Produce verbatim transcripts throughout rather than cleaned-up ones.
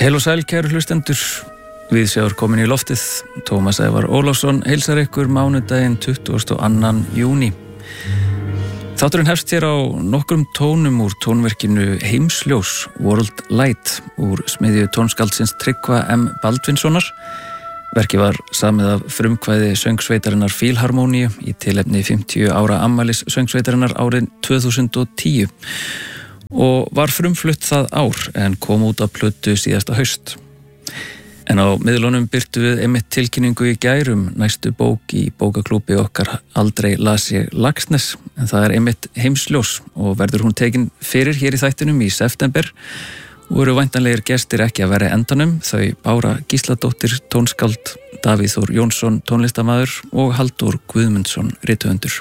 Heil og sæl, kæru hlustendur. Við sjáum komin í loftið. Tómas Ævar Ólafsson heilsar ykkur mánudaginn tuttugasta og annan júní. Þátturinn hefst hér á nokkrum tónum úr tónverkinu Heimsljós, World Light, úr smiðju tónskaldsins Tryggva M. Baldvinssonar. Verkið var samið af frumkvæði söngsveitarinnar Fílharmoníu í tilefni fimmtíu ára afmælis söngsveitarinnar árið tvö þúsund og tíu og var frumflutt það ár en kom út á plötu síðasta haust. En á miðlunum birtu við einmitt tilkynningu í gærum næstu bók í bókaklúbbi okkar Aldrei las ég Laxness, en það er einmitt Heimsljós og verður hún tekin fyrir hér í þættinum í september og eru væntanlegir gestir ekki að vera endanum, þau Bára Gísladóttir tónskáld, Davíð Þór Jónsson tónlistarmaður og Halldór Guðmundsson rithöfundur.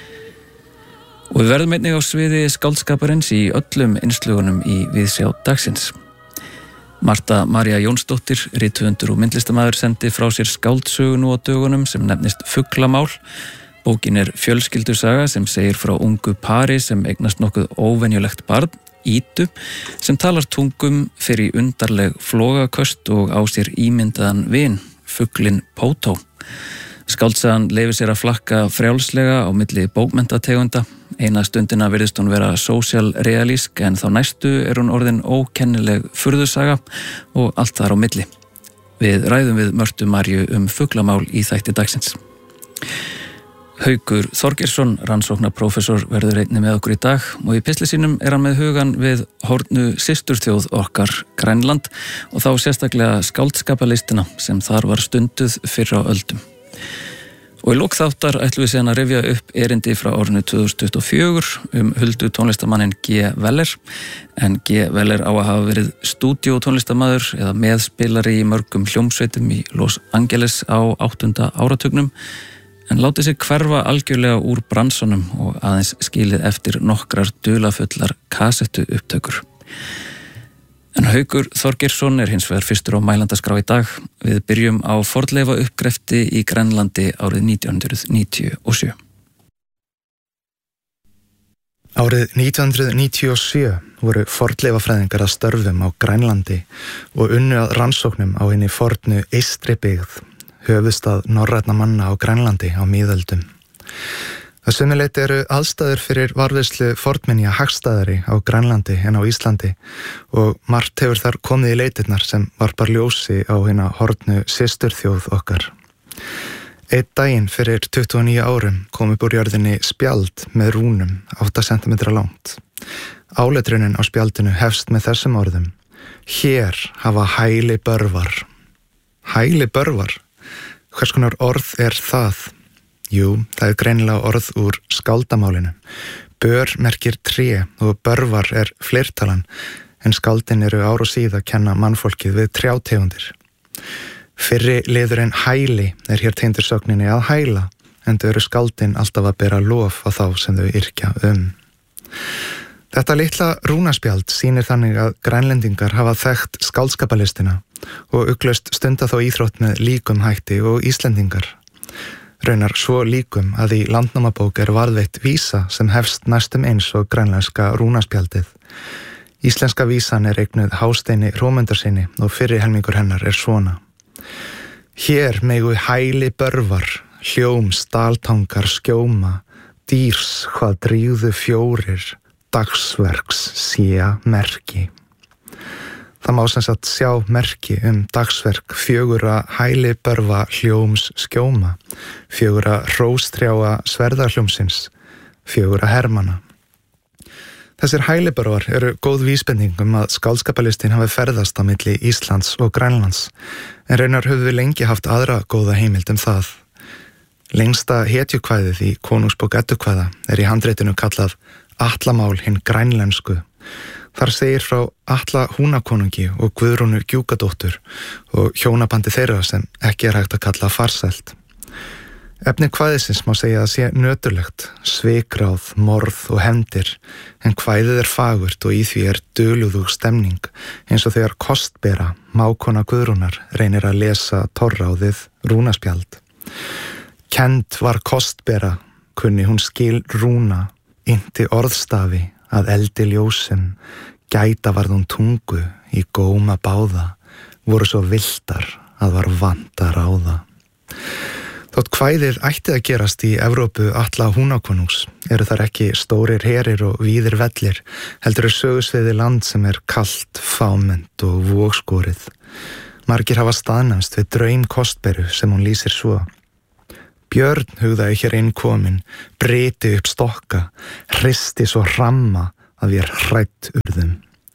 Og við verðum einnig á sviði skáldskaparins í öllum innslögunum í Viðsjá dagsins. Marta María Jónsdóttir, rithöfundur og myndlistarmaður, sendi frá sér skáldsögu nú á dögunum sem nefnist Fuglamál. Bókin er fjölskyldusaga sem segir frá ungu pari sem eignast nokkuð óvenjulegt barn, Ídu, sem talar tungum fyrir undarleg flogaköst og á sér ímyndaðan vin, fuglinn Pótó. Skáldsagan leyfir sér að flakka frjálslega á milli bókmenntategunda. Eina stundina virðist hún vera sósíalrealísk en þá næstu er hún orðin ókennileg furðusaga og allt þar á milli. Við ræðum við Mörtu Maríu um Fuglamál í þætti dagsins. Haukur Þorgeirsson, rannsóknarprófessor, verður einnig með okkur í dag og í pistli sínum er hann með hugan við horfnu systurþjóð okkar Grænland og þá sérstaklega skáldskapalistina sem þar var stunduð fyrr á öldum. Og í lok þáttar ætlum við síðan að rifja upp erindi frá árinu tvö þúsund tuttugu og fjögur um huldu tónlistarmanninn G. Weller, en G. Weller á að hafa verið stúdíótónlistarmaður eða meðspilari í mörgum hljómsveitum í Los Angeles á áttunda áratugnum, en látið sig hverfa algjörlega úr bransanum og aðeins skilið eftir nokkrar dularfullar kasettu upptökur. En Haukur Þorgeirsson er hins vegar fyrstur á mælandaskrá í dag. Við byrjum á fornleifa uppgrefti í Grænlandi árið nítján hundruð níutíu og sjö. Árið nítján hundruð níutíu og sjö voru fornleifafræðingar að störfum á Grænlandi og unnu að rannsóknum á hinni fornu Eystribyggð, höfuðstað norrænna manna á Grænlandi á miðöldum. Að sumu leyti eru aðstæður fyrir varðveislu fornminja hagstæðari á Grænlandi en á Íslandi og margt hefur þar komið í leitirnar sem varpar ljósi á hina horfnu systurþjóð okkar. Einn daginn fyrir tuttugu og níu árum kom upp úr jörðinni spjald með rúnum átta sentimetra langt. Áletrunin á spjaldinu hefst með þessum orðum: Hér hafa hæli börvar. Hæli börvar? Hvers konar orð er það? Jú, það er greinilega orð úr skáldamálinu. Bör merkir tré og börvar er fleirtalan, en skáldin eru ár og síð að kenna mannfólkið við trjátegundir. Fyrri liðurinn hæli er hér tengdur sögninni að hæla, en þau eru skáldin alltaf að bera lof á þá sem þau yrkja um. Þetta litla rúnaspjald sýnir þannig að grænlendingar hafa þekkt skáldskapalistina og ugglaust stunda þó íþrótt með líkum hætti og Íslendingar. Raunar svo líkum að í Landnámabók er varðveitt vísa sem hefst næstum eins og grænlenska rúnaspjaldið. Íslenska vísan er eignuð Hásteini Hrómundarsyni og fyrri helmingur hennar er svona: Hér megu hæli börvar, hljóm staltangar skjóma, dýrs hvað dríðu fjórir, dagsverks sé merki. Það má sem sagt sjá merki um dagsverk fjögurra hæli börva hljóms skjóma, fjögurra hróstrjáa sverðarhljómsins, fjögurra hermanna. Þessir hælibörvar eru góð vísbending um að skáldskapalistin hafi ferðast á milli Íslands og Grænlands, en raunar höfum við lengi haft aðra góða heimild um það. Lengsta hetjukvæðið í Konungsbók Eddukvæða er í handritinu kallað Atlamál hinn grænlensku. Þar segir frá Atla húnakonungi og Guðrúnu Gjúkadóttur og hjónabandi þeirra sem ekki er hægt að kalla farsælt. Efni kvæðisins má segja að sé nöturlegt, svikráð, morð og hefndir, en kvæðið er fagurt og í því er dulúðug stemning, eins og þegar kostbera, mákona Guðrúnar, reynir að lesa torráðið rúnaspjald. Kennd var kostbera, kunni hún skil rúna, innti orðstafi að eldi ljósum, gæta varð hún tungu í góma báða, voru svo villtar að var vant að ráða. Þótt kvæðið ætti að gerast í Evrópu alla húnakonungs eru þar ekki stórir herir og víðir vellir, heldur er sögusviði land sem er kalt, fámennt og vogskórið. Margir hafa staðnæmst við draum kostberu sem hún lýsir svo. Björn hugðaði hér inn komin, breyti upp stokka, hristi svo hramma að við er hrætt urðum.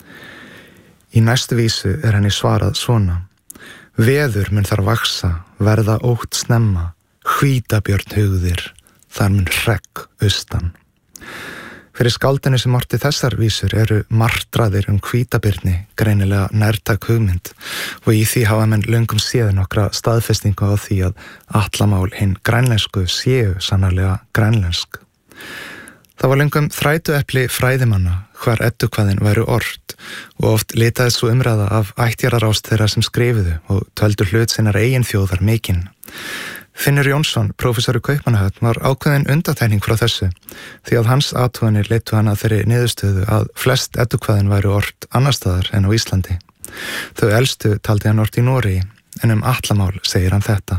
Í næstu vísu er henni svarað svona. Veður mun þar vaksa, verða ótt snemma, hvítabjörn hugðir, þar mun hregg austan. Fyrir skáldinu sem orti þessar vísur eru martraðir um hvítabirni, greinilega nærtæk hugmynd og í því hafa menn löngum séð nokkra staðfestingu á því að allamál hinn grænlensku séu sannarlega grænlensk. Það var löngum þrætuepli fræðimanna hvar eddukvæðin væru ort og oft litaði svo umræða af ættjarðarást þeirra sem skrifuðu og töldu hlut sinnar eigin þjóðar mikinn. Finnur Jónsson, prófessor í Kaupmannahöfn, var ákveðin undantekning frá þessu því að hans athuganir leiddu hann að þeirri niðurstöðu að flest eddukvæðin væru ort annar staðar en á Íslandi. Þau elstu taldi hann ort í Noregi, en um allamál segir hann þetta.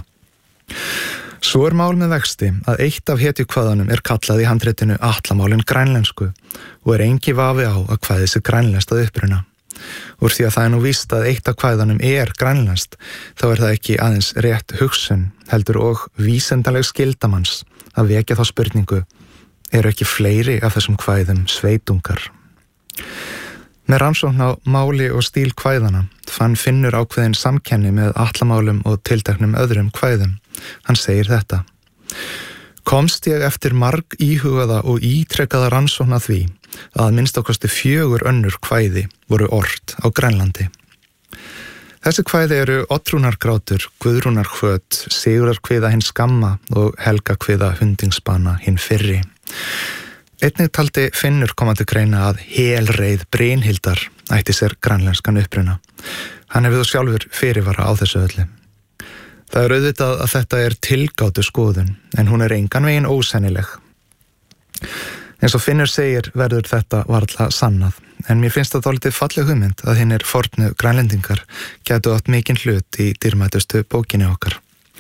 Svo er mál með vexti að eitt af hetjukvæðunum er kallað í handritinu allamálin grænlensku og er engi vafi á að kvæði sig grænlenskt að uppruna. Úr því að það er nú víst að eitt af kvæðunum er grænlenskt, þá er það ekki aðeins rétt hugsun, heldur og vísindaleg skildamanns að vekja þá spurningu, eru ekki fleiri af þessum kvæðum sveitungar? Með rannsókn á máli og stíl kvæðana fann Finnur ákveðin samkenni með allamálum og tilteknum öðrum kvæðum. Hann segir þetta. Komst ég eftir marg íhugaða og ítrekkaða rannsókn að því að minnst ákosti fjögur önnur kvæði voru ort á Grænlandi. Þessi kvæði eru Oddrúnargrátur, Guðrúnarhvöt, Sigurðarkviða hinn skamma og Helgakviða hundingsbana hinn fyrri. Einnig taldi Finnur komandi greina að helreið Brynhildar ætti sér grænlenskan uppruna. Hann hefði þó sjálfur fyrirvara á þessu öllu. Það er auðvitað að þetta er tilgátu skoðun, en hún er engan veginn ósennileg. Eins og Finnur segir verður þetta varla sannað, en mér finnst það dálítið falleg hugmynd að hinnir fornu grænlendingar gætu átt mikinn hlut í dýrmætustu bókinni okkar.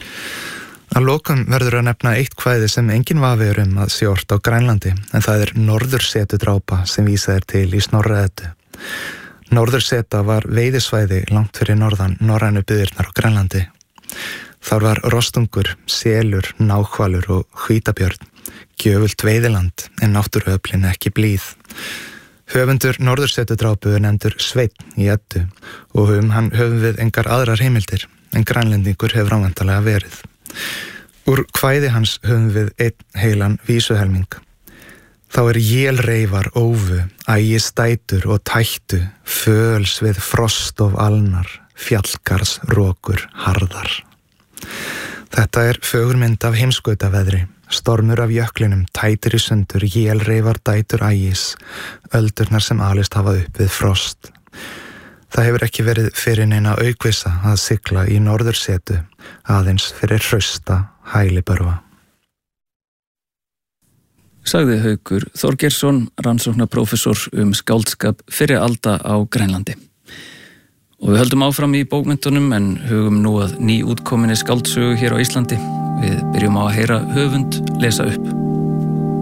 Að lokum verður að nefna eitt kvæði sem enginn vafi er um að sé ort á Grænlandi, en það er Norðursetudrápa sem vísað er til í Snorra-Eddu. Norðurseta var veiðisvæði langt fyrir norðan norrænu byggðirnar á Grænlandi. Þar var rostungur, selur, náhvalur og hvítabjörn, gjöfult veiðiland en náttúruöflin ekki blíð. Höfundur Norðursetudrápu er nefndur Sveinn í Eddu og um hann höfum við engar aðrar heimildir en grænlendingur hefur ávæntanlega verið. Úr kvæði hans höfum við einn heilan vísuhelming. Þá er jélreifar ófu, ægi stætur og tættu, föls við frost of alnar, fjallgars rókur harðar. Þetta er fögurmynd af heimskautaveðri, stormur af jöklinum, tætir í sundur, jélreifar dætur ægis, öldurnar sem alist hafa upp við frost. Það hefur ekki verið fyrir neina aukvisa að sigla í Norðursetu, aðeins fyrir hrausta hælibörva. Sagði Haukur Þorgeirsson, rannsóknarprófessor um skáldskap fyrir alda á Grænlandi. Og við höldum áfram í bókmenntunum en hugum nú að ný útkominni skáldsögu hér á Íslandi. Við byrjum á að heyra höfund lesa upp.